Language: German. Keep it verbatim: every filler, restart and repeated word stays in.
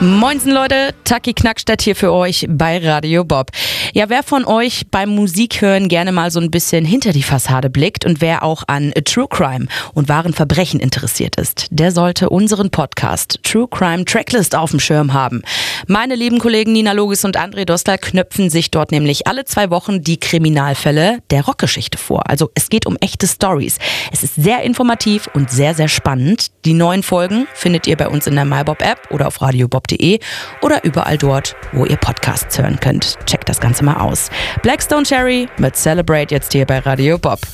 Moinsen Leute, Taki Knackstedt hier für euch bei Radio Bob. Ja, wer von euch beim Musikhören gerne mal so ein bisschen hinter die Fassade blickt und wer auch an True Crime und wahren Verbrechen interessiert ist, der sollte unseren Podcast True Crime Tracklist auf dem Schirm haben. Meine lieben Kollegen Nina Logis und André Dostal knöpfen sich dort nämlich alle zwei Wochen die Kriminalfälle der Rockgeschichte vor. Also es geht um echte Stories. Es ist sehr informativ und sehr, sehr spannend. Die neuen Folgen findet ihr bei uns in der MyBob-App oder auf radiobob punkt de oder überall dort, wo ihr Podcasts hören könnt. Checkt das Ganze mal aus. Blackstone Cherry mit Celebrate jetzt hier bei Radio Bob.